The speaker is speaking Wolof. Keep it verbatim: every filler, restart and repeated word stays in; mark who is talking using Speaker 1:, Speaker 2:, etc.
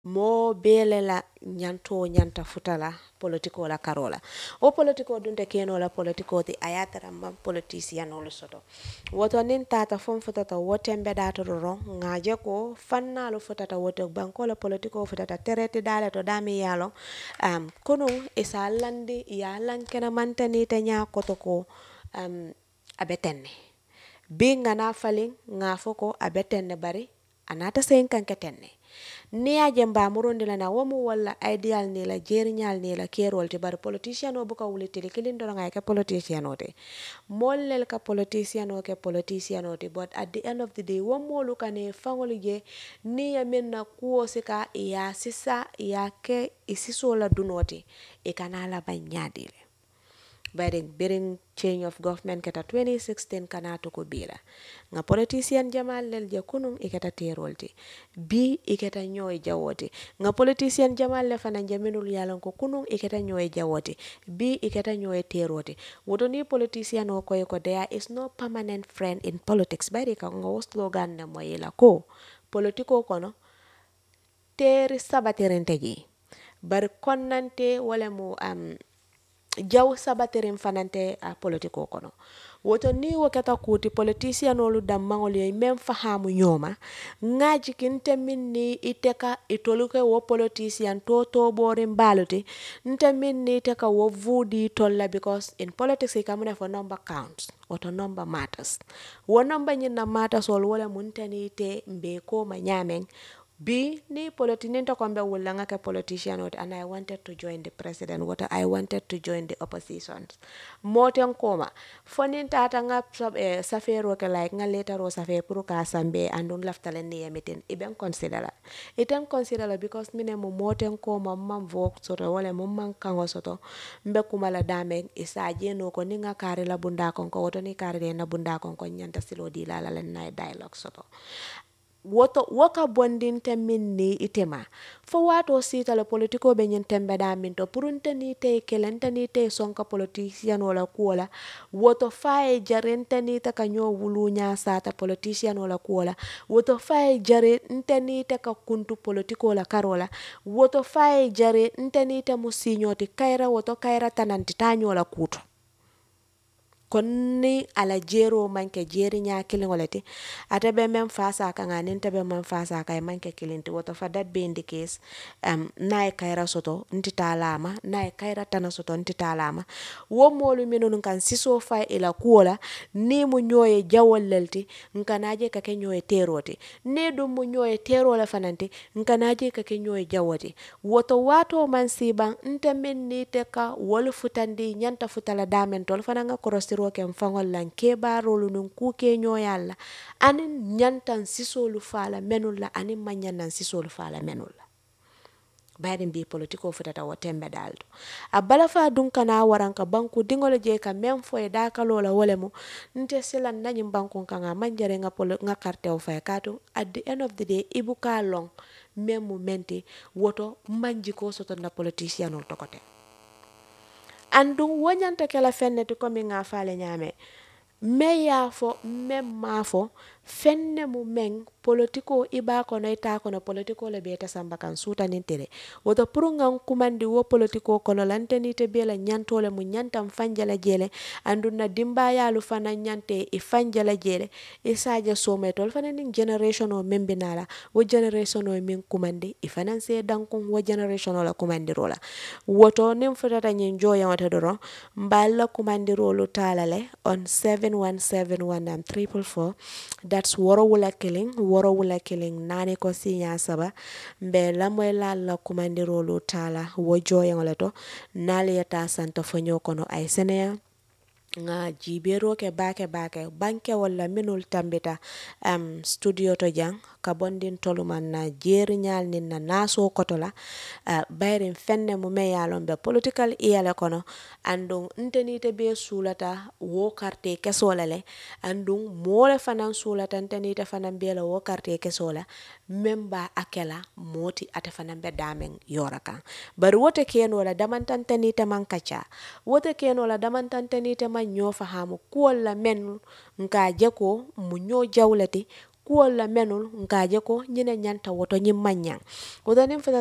Speaker 1: mo bele la nyanto nyanta futala politiko la karola o politiko dunte keno la politiko ti ayatara man politician ol soto woto nin tata fon futata wotembe data ro ngaje ko fannalo futata woto banko la politiko futata terete dale to dami yalo um kono isa landi ya lankena mantani te nya kotoko um abetenne bi ngana falin ngafoko abetenne bari anata sen kanke tenne ni a jemba murundi la na womu wala ideal ni la jerinyal ni la kerol te bar politician o buka wuli tele kilin do nga ka politician o te mollel ka politician o ke politician o te but at the end of the day womu lu kane fangoli je ni ya menna kuo sika ya sisa ya ke isiso la dunoti e kana la banyadile Bering bering change of government kata twenty sixteen kana to ko bila nga politician jamal lel je kunung ikata terolti bi ikata nyoy jawote nga politician jamal le fana jaminul yalan ko kunung ikata nyoy jawote bi ikata nyoy terote wodo ni politician o koy ko there is no permanent friend in politics bari ka nga slogan na moyela ko politiko kono teri sabaterente ji bar konnante wala mo am jaw sabaterin fanante a politiko kono woto ni wakata kuti politician olu dammangol ye mem fahamu nyoma ngaji kinte minni iteka itoluke wo politician to to borin baluti nte minni iteka wo vudi tolla because in politics ikamune for number counts woto number matters wo number nyina matters ol wala muntani te mbeko manyameng B ni politician to kombe wulanga ke politician and I wanted to join the president what I wanted to join the opposition moten koma fonin tata nga eh, safero ke like nga later ro safe pour ka sambe andun laftale ni yemitin iben consider iten consider because mine mo moten koma mam vok soto wala mo man kango soto mbe kumala dame isaje no ko ninga kare la bunda kon ko woto ni kare na bunda kon ko nyanta silo di la la na dialogue soto woto woka bondinte minni itema fo wato sita le politiko be nyen tembe da min to purunte ni te kelente ni te sonka politician wala kuola woto fae jarente ni ta kanyo wulunya sata politician wala kuola woto fae jare nteni te ka kuntu politiko la karola woto fae jare nteni te musinyoti kaira woto kaira tananti tanyo la kuto konni ala jero manke jeri nya kilingolete atabe mem fasa ka ngani tabe mem fasa ka manke kilinti woto for that being the case um nay kaira soto nti talama nay kaira tana soto nti talama wo molu minun kan siso fa ila kuola ni mu nyoye jawolelti nkanaje ka ke nyoye teroti ni dum mu nyoye terola fananti nkanaje ka ke nyoye jawoti woto wato man siban nte min ni te ka wol futandi nyanta futala damen tol fananga korostiro ke mfangol lan ke barolu nun kuke nyoyalla anin nyantan sisolu fala menulla anin manyanan sisolu fala menulla bayrin bi politiko futata wotembe daldo abala fa dun kana waranka banku dingole je ka mem fo e dakalola wolemo nte silan nanyim banku kanga manjare nga polo nga carte o fa kato at the end of the day ibuka long mem momenti woto manji ko soto na politician on tokote andun wonyanta kala fenneti komi nga faale nyame me ya fo mem ma fo fenne mu meng politiko iba kono ita kono politiko le beta samba kan suta nintere woto purungan kumandi wo politiko kono lanteni te bela nyantole mu nyantam fanjala jele anduna dimba ya lu fana nyante e fanjala jele e saja sometol fana ning generation o membinala wo generation o min kumandi e fana se dankon wo generation o la kumandi rola woto nim futata nyin joya wata doro mballa kumandi rolu talale on seven one seven one and triple four that's woro wula killing woro wula killing nani ko sinya saba mbe lamoy la la kumandi rolu tala wo joya wala to nali yata santa fonyo kono ay senea nga jibero ke bake bake banke wala minul tambita um, studio to jang kabondin toluman na jeri nyal nin na naso kotola uh, bayrin fenne mu me yalon be political iyale kono andung nteni te be sulata wo karte kesolale andung mole fanan sulata nteni te fanan bela wo karte kesola memba akela moti ate fanan be damen yoraka bar wote ken wala damantan teni te mankacha wote ken wala damantan teni te nyo fahamu kuola men nka jeko mu nyo jawlati kuwol la menul ngaje ko ñine ñanta woto ñi mañang woto nin